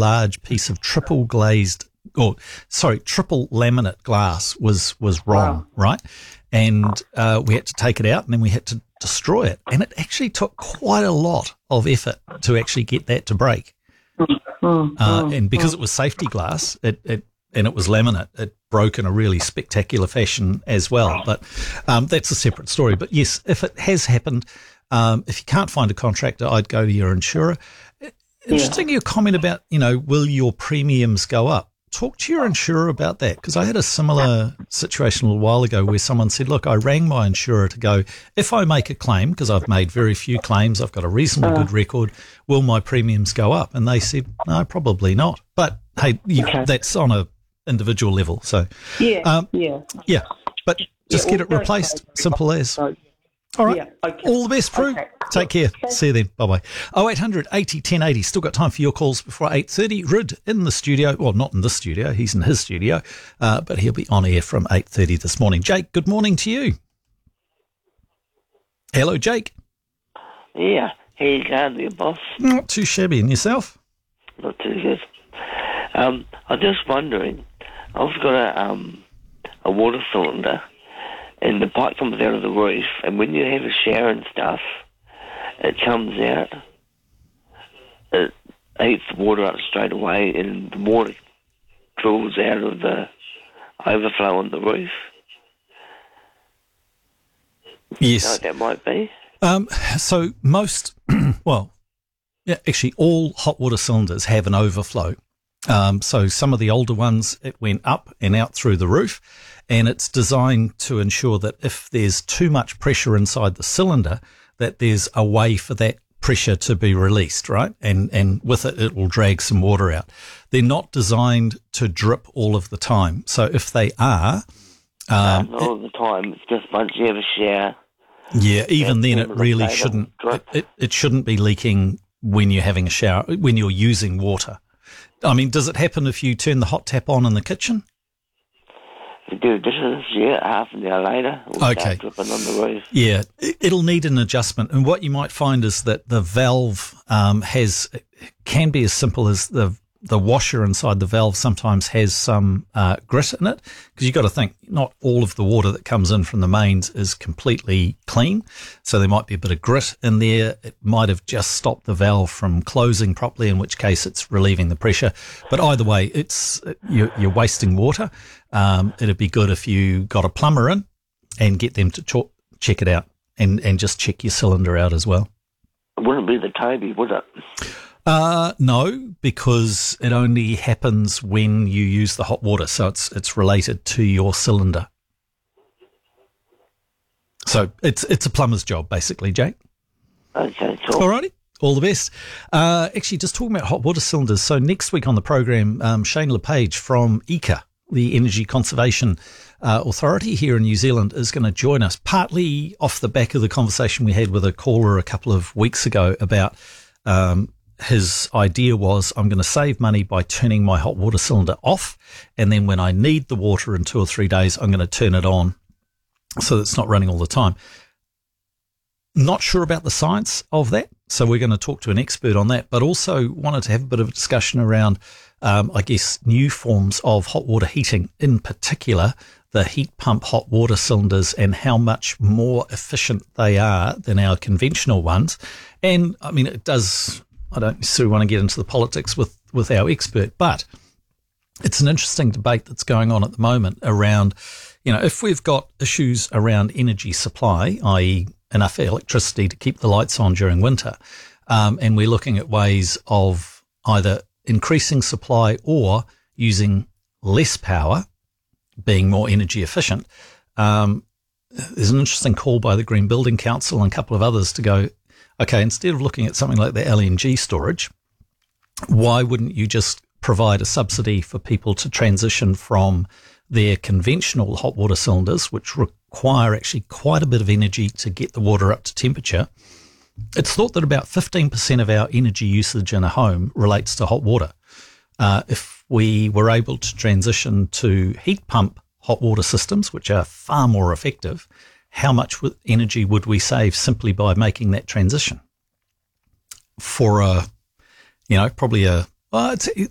large piece of triple laminate glass was wrong, right? And we had to take it out, and then we had to destroy it. And it actually took quite a lot of effort to actually get that to break. And because it was safety glass, and it was laminate, it broke in a really spectacular fashion as well. But that's a separate story. But yes, if it has happened, if you can't find a contractor, I'd go to your insurer. Interesting, your comment about, will your premiums go up? Talk to your insurer about that, because I had a similar situation a little while ago where someone said, look, I rang my insurer to go, if I make a claim, because I've made very few claims, I've got a reasonably good record, will my premiums go up? And they said, no, probably not. But, hey, that's on a individual level. So, but just get it replaced, simple as. All right. Yeah, okay. All the best, Prue. Okay. Take care. Okay. See you then. Bye-bye. 0800 80 1080. Still got time for your calls before 8:30. Rid in the studio. Well, not in this studio. He's in his studio. But he'll be on air from 8:30 this morning. Jake, good morning to you. Hello, Jake. Yeah. How you going there, boss? Not too shabby. And yourself? Not too good. I'm just wondering. I've got a water cylinder, and the pipe comes out of the roof, and when you have a shower and stuff, it comes out, it heats the water up straight away, and the water dribbles out of the overflow on the roof. Yes. You know what that might be? So most, actually all hot water cylinders have an overflow. So some of the older ones, it went up and out through the roof, and it's designed to ensure that if there's too much pressure inside the cylinder, that there's a way for that pressure to be released, right? And with it, it will drag some water out. They're not designed to drip all of the time. So if they are... not all the time. It's just once you have a shower. Yeah, even then it really shouldn't... It shouldn't be leaking when you're having a shower, when you're using water. I mean, does it happen if you turn the hot tap on in the kitchen? You do dishes, half an hour later. Okay. Dripping on the roof. Yeah, it'll need an adjustment. And what you might find is that the valve can be as simple as the washer inside the valve sometimes has some grit in it, because you've got to think not all of the water that comes in from the mains is completely clean. So there might be a bit of grit in there. It might have just stopped the valve from closing properly, in which case it's relieving the pressure. But either way, you're wasting water. It'd be good if you got a plumber in and get them to check it out and just check your cylinder out as well. It wouldn't be the Toby, would it? No, because it only happens when you use the hot water, so it's related to your cylinder. So it's a plumber's job, basically, Jake. Okay, cool. Alrighty, all the best. Actually, just talking about hot water cylinders. So next week on the program, Shane LePage from ECA, the Energy Conservation Authority here in New Zealand, is going to join us, partly off the back of the conversation we had with a caller a couple of weeks ago about his idea was, I'm going to save money by turning my hot water cylinder off, and then when I need the water in 2 or 3 days, I'm going to turn it on so that it's not running all the time. Not sure about the science of that, so we're going to talk to an expert on that, but also wanted to have a bit of a discussion around, I guess, new forms of hot water heating, in particular the heat pump hot water cylinders, and how much more efficient they are than our conventional ones. And, I mean, I don't necessarily want to get into the politics with our expert, but it's an interesting debate that's going on at the moment around, if we've got issues around energy supply, i.e. enough electricity to keep the lights on during winter, and we're looking at ways of either increasing supply or using less power, being more energy efficient. There's an interesting call by the Green Building Council and a couple of others to go, okay, instead of looking at something like the LNG storage, why wouldn't you just provide a subsidy for people to transition from their conventional hot water cylinders, which require actually quite a bit of energy to get the water up to temperature? It's thought that about 15% of our energy usage in a home relates to hot water. If we were able to transition to heat pump hot water systems, which are far more effective, how much energy would we save simply by making that transition? For